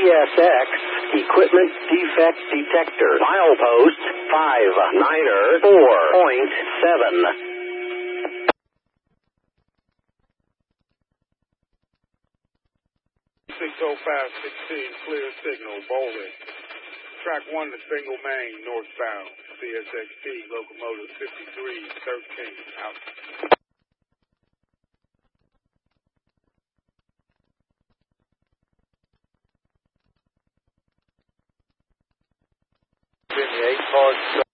CSX Equipment Defect Detector. Milepost 594.7. Oh 516, clear signal, Bowling. Track 1 to Single Main, northbound. CSXT, locomotive 5313, out. 8 cars.